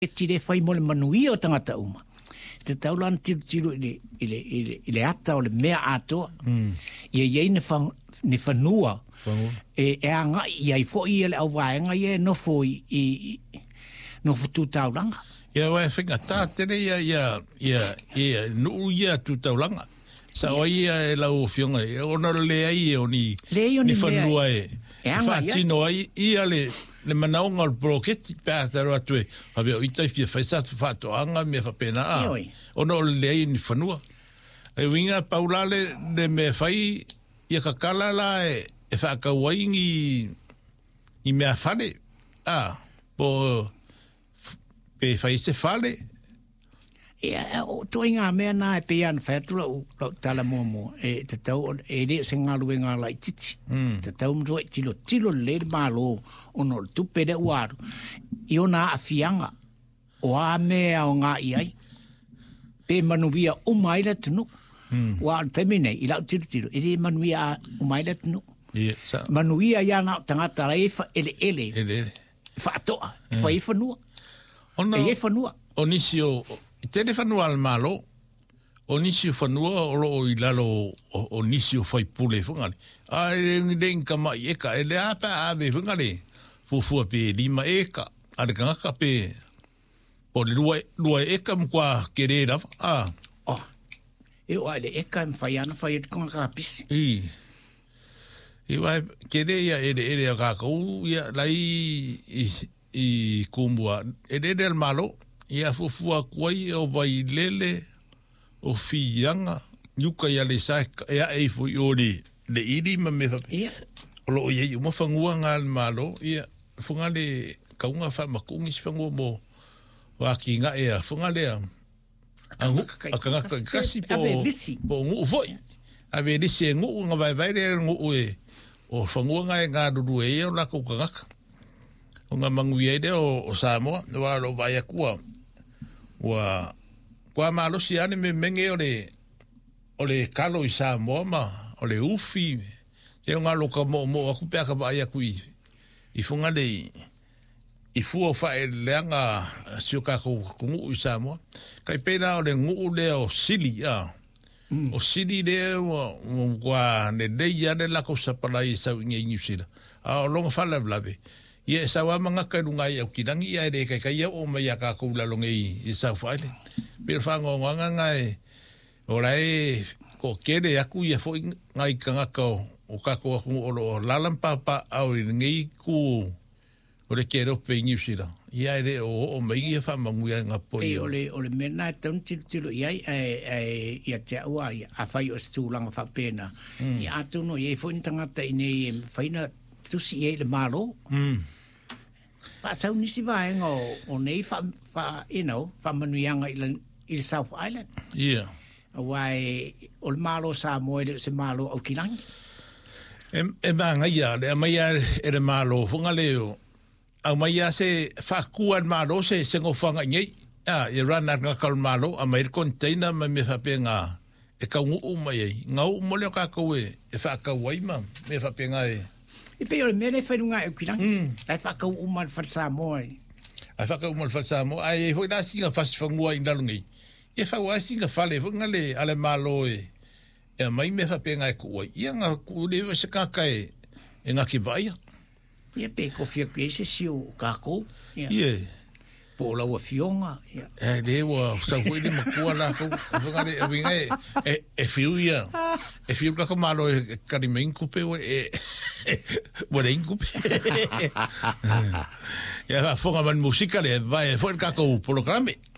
e tire fai mo le manui o tangata uma. Te taulan tiru ile ata o le mea atoa. Ia iei ne whanua. E anga iai fo i ele au vaenga i e no fo i no futu taulanga. Ia wai whinga tā tere ia nuu ia tu taulanga. Sa o ia e lau fionga e ona lea i e o ni whanua e. Whaatino ai ia le manaunga o broketi pētaro atu e. Hawe o itai fia whaisatu whaatoanga me whapena a. Ona o lea i ni whanua. E winga paulale le me whai ia kakala la e whaakauaingi i mea whare. Po pe whai se whare. O toi ngā mea nā e pe ana whātura o tala mua. E te tau e rea se ngā lue ngā lai titi. Te tau mtua e tilo le mālo o no tupe re uaru. I o nā awhianga o a mea o ngā iai. Pe manuia o maila tunu. Wa temine i lau tiro. E re manuia o maila tunu. Manuia ia nā tangata la e ele. Whaatoa. Whai whanua. E whanua. O nisi o tele whanua al malo. O nisi o whanua o lo i lalo o nisi o whai pule whungale. A e renga mai eka. E le apa ave whungale. Fufua pe lima eka. A le kangaka pe. O le lua eka mkwa kere rawa. E o le eka mwhai ana whai e kongaka pisi. E wai kere ia ere a kakau ia lai i kumbua. Ere al malo. Ia fufua kuai o vai lele o fianga. Nuka ia le saika. Ea eifu i ori le iri ma me whape. O lo iei uma whangua ngā al malo. Ia whunga le kaunga whamakungis whangua mo waki ngā ea. Whunga le a kangaka kasi po ngu foi. Ave lisi e ngu ngā vai le ngu e. O whangua ngā e ngā ruru e o lako kangaka. O ngā mangui eide o Samoa. Wa lo vai a kua. Wa kua malosi ane me menge o le kalo i Samoa ma o le ufi. Te o ngā loka mo aku pea ka vai a kui. I funga le i fua whae leanga sioka kungu i Samoa. Kai pena o le ngu le o sili o sili le o kua ne dei ane lako sapalai sau inge New o longa whala vlave. Ia sa wa manga ka runga i au kirangi ia ere kai o mai a ka ko la longa i South Island. Pero fa nganga ngai o lai ko kere aku ia fo ngai kanga ko o ka ko o lalam papa au ngai ku o le kero pe New Zealand. Ia ere o mai ia fa mangu ia nga po. E o le mena tan tilo ia ia te ua a fai o stulanga fa pena. Ia atu no ia fo intangata ine faina tusi e le malo. Pa sau nisi vaenga o nei fa manuianga i South Island. Yeah. Wai o le malo sa moe se malo au kilangi. E manga ia, le maia e le malo, funga leo. Au maia se whakua le malo se ngofanga ngei. I rana ngakal malo, a mai container ma me whapenga e ka ngu mai ei. Ngau mole o kakau e whakau ai ma me whapenga e. I pe o le mele whainunga e kirangi. Ai whakau umal whatsamoa. Ai whakau umal whatsamoa. Ai e hoi nā singa whaswhangua i ndalungi. Ia whau ai singa whale. Whangale ale malo e. E mai me whapenga e kuai. Ia ngā kulewa se kākai e ngā ki vaia. Ia pe ko fia kese si o kākou. Ia. Po lau a fionga. E lewa. Sa hui ni makua la kou. Whangale e winga e fiu ia. E fiu kako malo e karimein kupe e wale inkupe. Ia whonga man musika le vai e fwoi kako programe.